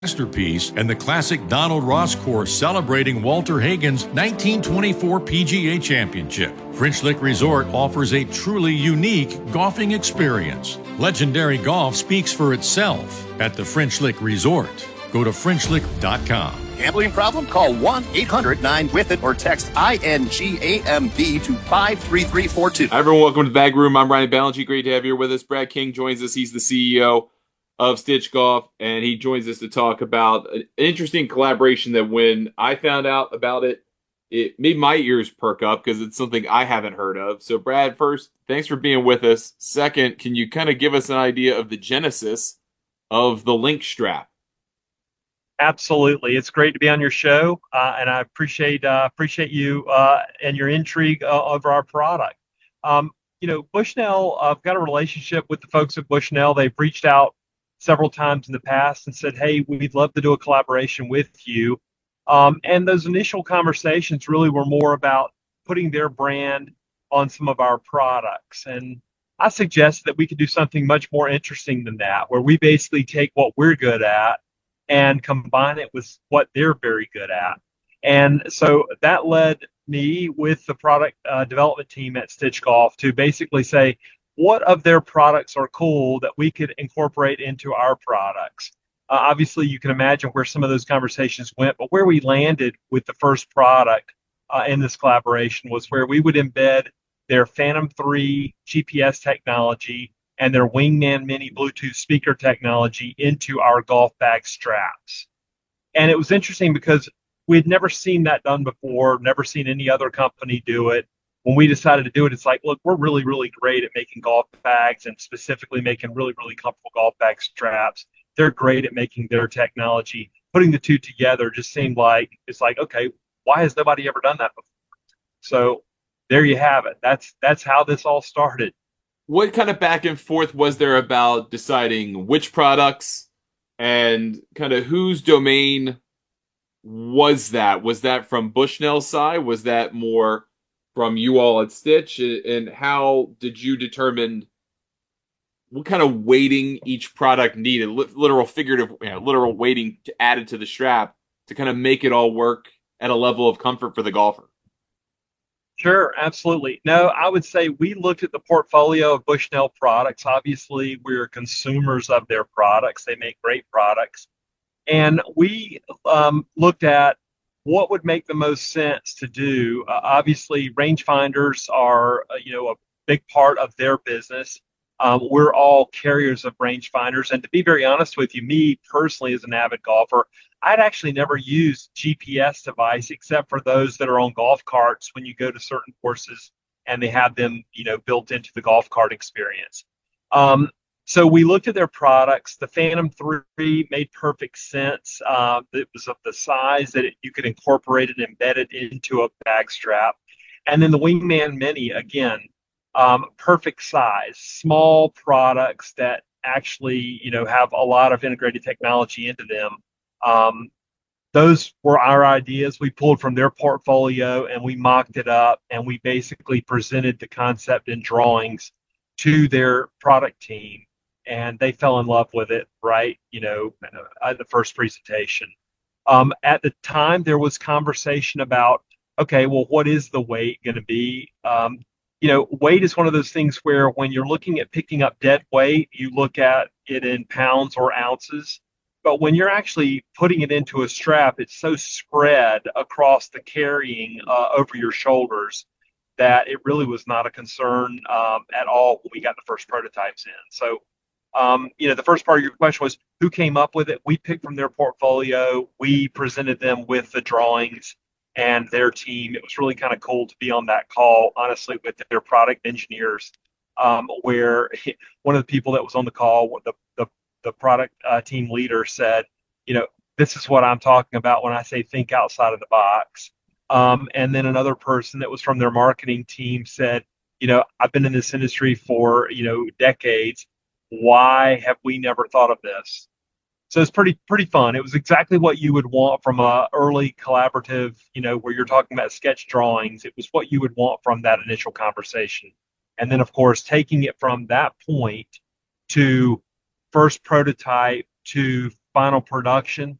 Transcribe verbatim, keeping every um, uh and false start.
Masterpiece and the classic Donald Ross course celebrating Walter Hagen's nineteen twenty-four P G A Championship. French Lick Resort offers a truly unique golfing experience. Legendary golf speaks for itself at the French Lick Resort. Go to French Lick dot com. Gambling problem? Call one eight hundred nine with it or text I N G A M B to five three three four two. Hi, everyone. Welcome to the Bag Room. I'm Ryan Ballantyne. Great to have you here with us. Brad King joins us. He's the C E O of Stitch Golf, and he joins us to talk about an interesting collaboration that when I found out about it, it made my ears perk up because it's something I haven't heard of. So, Brad, first, thanks for being with us. Second, can you kind of give us an idea of the genesis of the Link Strap? Absolutely. It's great to be on your show, uh, and I appreciate uh, appreciate you uh, and your intrigue uh, over our product. Um, you know, Bushnell, I've got a relationship with the folks at Bushnell. They've reached out several times in the past and said, hey, we'd love to do a collaboration with you. Um, and those initial conversations really were more about putting their brand on some of our products. And I suggested that we could do something much more interesting than that, where we basically take what we're good at and combine it with what they're very good at. And so that led me with the product uh, development team at Stitch Golf to basically say, what of their products are cool that we could incorporate into our products? Uh, obviously, you can imagine where some of those conversations went, but where we landed with the first product uh, in this collaboration was where we would embed their Phantom three G P S technology and their Wingman Mini Bluetooth speaker technology into our golf bag straps. And it was interesting because we'd never seen that done before, never seen any other company do it. When we decided to do it, it's like, look, we're really, really great at making golf bags and specifically making really, really comfortable golf bag straps. They're great at making their technology. Putting the two together just seemed like, it's like, okay, why has nobody ever done that before? So there you have it. That's that's how this all started. What kind of back and forth was there about deciding which products and kind of whose domain was that? Was that from Bushnell's side? Was that more from you all at Stitch? And how did you determine what kind of weighting each product needed, literal, figurative, you know, literal weighting added to the strap to kind of make it all work at a level of comfort for the golfer? Sure, absolutely. No, I would say we looked at the portfolio of Bushnell products. Obviously, we're consumers of their products. They make great products. And we um, looked at what would make the most sense to do. Uh, obviously, rangefinders are, uh, you know, a big part of their business. Um, we're all carriers of rangefinders. And to be very honest with you, me personally as an avid golfer, I'd actually never used G P S device except for those that are on golf carts when you go to certain courses and they have them, you know, built into the golf cart experience. Um, So we looked at their products. The Phantom three made perfect sense. Uh, it was of the size that it, you could incorporate it, embed it into a bag strap. And then the Wingman Mini, again, um, perfect size, small products that actually, you know, have a lot of integrated technology into them. Um, those were our ideas. We pulled from their portfolio and we mocked it up and we basically presented the concept in drawings to their product team. And they fell in love with it, right, you know, at the first presentation. Um, at the time, there was conversation about, okay, well, what is the weight going to be? Um, you know, weight is one of those things where when you're looking at picking up dead weight, you look at it in pounds or ounces. But when you're actually putting it into a strap, it's so spread across the carrying uh, over your shoulders that it really was not a concern um, at all when we got the first prototypes in. So, Um, you know, the first part of your question was who came up with it. We picked from their portfolio. We presented them with the drawings and their team. It was really kind of cool to be on that call, honestly, with their product engineers, um, where one of the people that was on the call, the, the, the product uh, team leader said, you know, this is what I'm talking about when I say think outside of the box. Um, and then another person that was from their marketing team said, you know, I've been in this industry for, you know, decades. Why have we never thought of this? So it's pretty pretty fun. It was exactly what you would want from a early collaborative, you know, where you're talking about sketch drawings. It was what you would want from that initial conversation. And then, of course, taking it from that point to first prototype to final production.